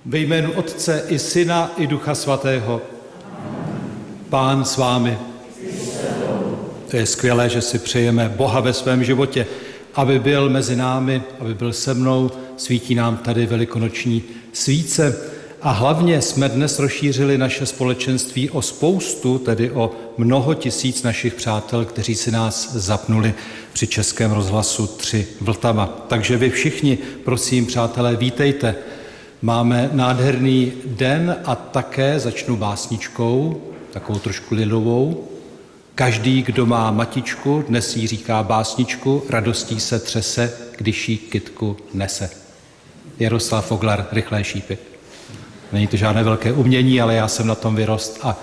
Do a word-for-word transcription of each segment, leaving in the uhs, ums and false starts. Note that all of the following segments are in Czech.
Ve jménu Otce i Syna i Ducha Svatého. Pán s vámi. To je skvělé, že si přejeme Boha ve svém životě, aby byl mezi námi, aby byl se mnou, svítí nám tady velikonoční svíce. A hlavně jsme dnes rozšířili naše společenství o spoustu, tedy o mnoho tisíc našich přátel, kteří si nás zapnuli při Českém rozhlasu tři Vltava. Takže vy všichni, prosím, přátelé, vítejte. Máme nádherný den a také začnu básničkou, takovou trošku lidovou. Každý, kdo má matičku, dnes jí říká básničku, radostí se třese, když jí kytku nese. Jaroslav Foglar, Rychlé šípy. Není to žádné velké umění, ale já jsem na tom vyrost a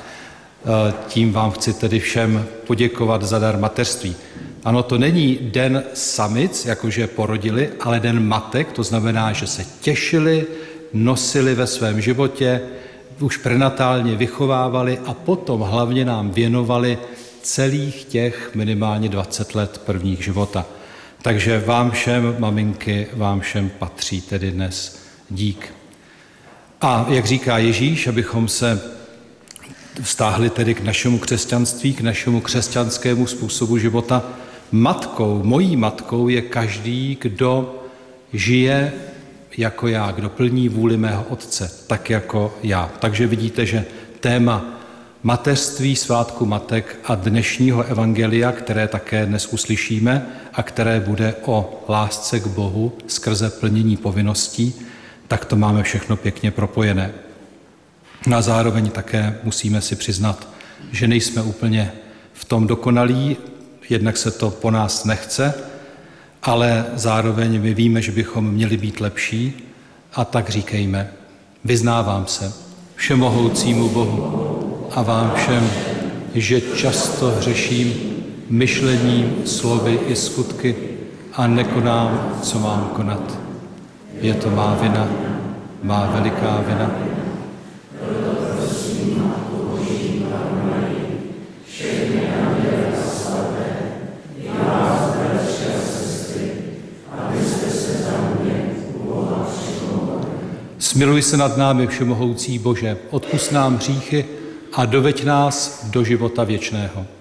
tím vám chci tedy všem poděkovat za dar mateřství. Ano, to není den samic, jakože porodili, ale den matek, to znamená, že se těšili, nosili ve svém životě, už prenatálně vychovávali a potom hlavně nám věnovali celých těch minimálně dvacet let prvních života. Takže vám všem, maminky, vám všem patří tedy dnes dík. A jak říká Ježíš, abychom se vztáhli tedy k našemu křesťanství, k našemu křesťanskému způsobu života, matkou, mojí matkou je každý, kdo žije jako já, kdo plní vůli mého Otce, tak jako já. Takže vidíte, že téma mateřství, svátku matek a dnešního evangelia, které také dnes uslyšíme a které bude o lásce k Bohu skrze plnění povinností, tak to máme všechno pěkně propojené. A zároveň také musíme si přiznat, že nejsme úplně v tom dokonalí, jednak se to po nás nechce, ale zároveň my víme, že bychom měli být lepší a tak říkejme, vyznávám se všemohoucímu Bohu a vám všem, že často hřeším myšlením, slovy i skutky a nekonám, co mám konat. Je to má vina, má veliká vina. Smiluj se nad námi, všemohoucí Bože, odpusť nám hříchy a doveď nás do života věčného.